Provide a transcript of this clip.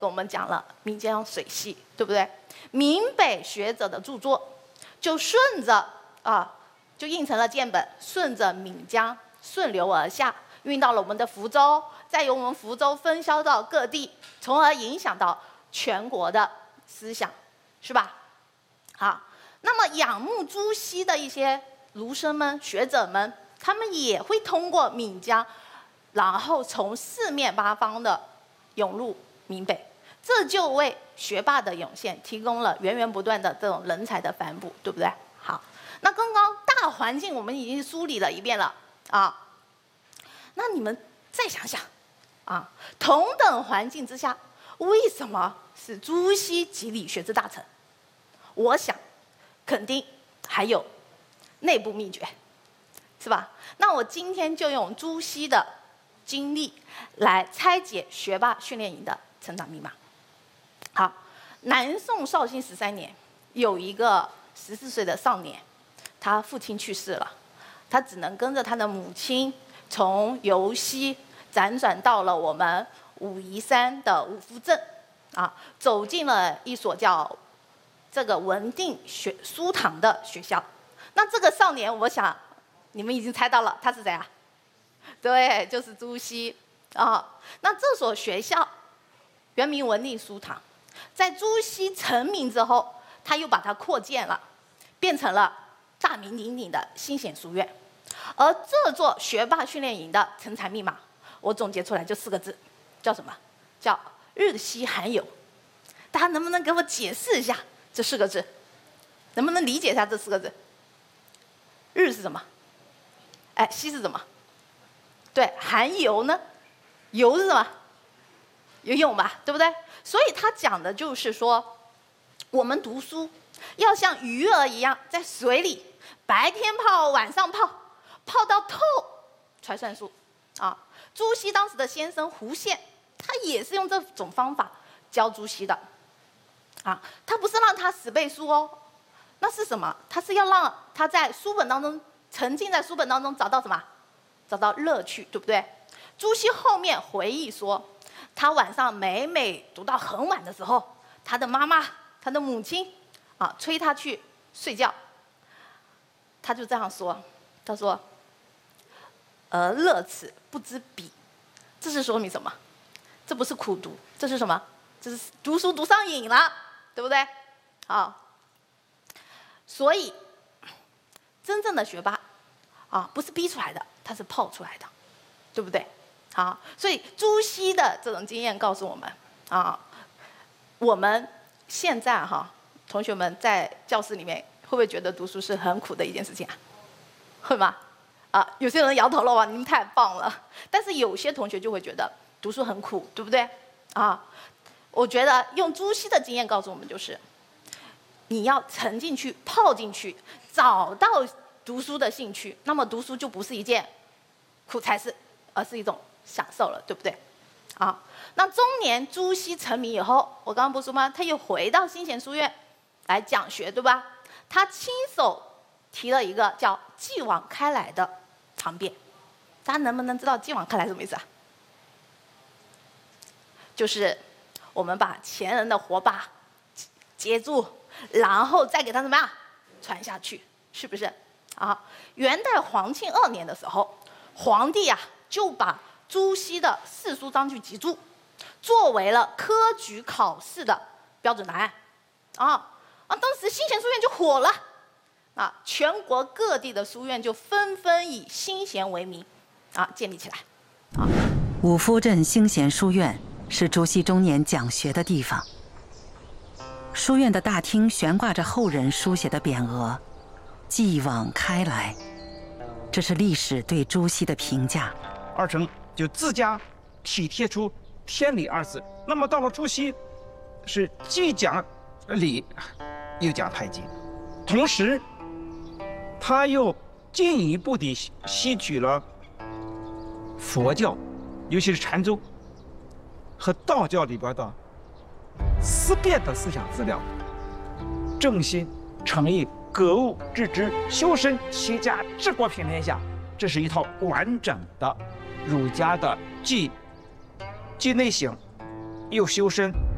跟我们讲了民间水系，对不对？闽北学者的著作就顺着就印成了建本，顺着闽江顺流而下，运到了我们的福州，再由我们福州分销到各地，从而影响到全国的思想，是吧？好，那么仰慕朱熹的一些儒生们、学者们，他们也会通过闽江，然后从四面八方的涌入闽北，这就为学霸的涌现提供了源源不断的这种人才的反哺，对不对？好，那刚刚大环境我们已经梳理了一遍了啊，那你们再想想啊，同等环境之下，为什么是朱熹及理学之大成？我想，肯定还有内部秘诀，是吧？那我今天就用朱熹的经历来拆解学霸训练营的成长密码。好，南宋绍兴13年，有一个14岁的少年，他父亲去世了，他只能跟着他的母亲从尤溪辗转到了我们武夷山的五福镇，走进了一所叫这个文定书堂的学校。那这个少年，我想你们已经猜到了，他是谁啊？对，就是朱熹啊。那这所学校原名文定书堂，在朱熹成名之后，他又把它扩建了，变成了大名鼎鼎的新显书院。而这座学霸训练营的成才密码，我总结出来就4个字，叫什么？叫日夕罕有。大家能不能给我解释一下这4个字？能不能理解一下这4个字？日是什么？夕是什么？对，含游呢？游是什么？游泳吧，对不对？所以他讲的就是说，我们读书要像鱼儿一样在水里，白天泡，晚上泡，泡到透才算数啊。朱熹当时的先生胡宪，他也是用这种方法教朱熹的啊。他不是让他死背书哦，那是什么？他是要让他在书本当中沉浸在书本当中，找到什么？找到乐趣，对不对？朱熹后面回忆说，他晚上每每读到很晚的时候，他的妈妈、他的母亲催他去睡觉，他就这样说，他说：“而乐此不知彼。”这是说明什么？这不是苦读，这是什么？这是读书读上瘾了，对不对？所以真正的学霸不是逼出来的，他是泡出来的，对不对？所以朱熹的这种经验告诉我们我们现在同学们在教室里面会不会觉得读书是很苦的一件事情啊？会吗？有些人摇头了，哇，你们太棒了。但是有些同学就会觉得读书很苦，对不对？我觉得用朱熹的经验告诉我们，就是你要沉进去、泡进去，找到读书的兴趣，那么读书就不是一件苦差事，而是一种享受了，对不对？那中年朱熹成名以后，我刚刚不是说吗？他又回到新贤书院来讲学，对吧？他亲手提了一个叫“继往开来”的长辩，大家能不能知道“继往开来”什么意思啊？就是我们把前人的火把接住，然后再给它怎么样传下去，是不是？元代皇庆2年的时候，皇帝就把朱熹的《四书章句集注》作为了科举考试的标准答案。当时新贤书院就火了，全国各地的书院就纷纷以新贤为名建立起来。 五福镇兴贤书院是朱熹中年讲学的地方。书院的大厅悬挂着后人书写的匾额“继往开来”，这是历史对朱熹的评价。 二程就自家体贴出天理2字。那么到了朱熹，是既讲理，又讲太极，同时他又进一步地吸取了佛教，尤其是禅宗和道教里边的思辨的思想资料，正心诚意、格物致知、修身齐家治国平天下，这是一套完整的儒家的既内省又修身